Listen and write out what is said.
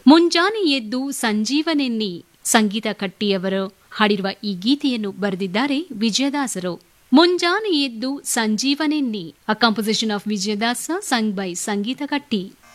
ಮುಂಜಾನೆ ಎದ್ದು ಸಂಜೀವನೆನ್ನಿ ಸಂಗೀತ ಕಟ್ಟಿಯವರು ಹಾಡಿರುವ ಈ ಗೀತೆಯನ್ನು ಬರೆದಿದ್ದಾರೆ ವಿಜಯದಾಸರು. ಮುಂಜಾನೆ ಎದ್ದು ಸಂಜೀವನೆನ್ನಿ, ಅ composition of Vijayadasa, sung by ಸಂಗೀತ ಕಟ್ಟಿ.